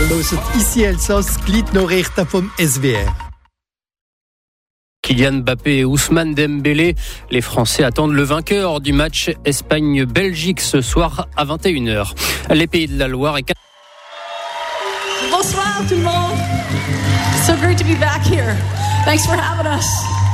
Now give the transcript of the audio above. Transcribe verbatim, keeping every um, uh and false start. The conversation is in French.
Ici Elsos, Glit Norrichta vom S W R. Kylian Mbappé et Ousmane Dembélé. Les Français attendent le vainqueur du match Espagne-Belgique ce soir à vingt et une heures. Les Pays de la Loire et... Bonsoir tout le monde. So great to be back here. Thanks for having us.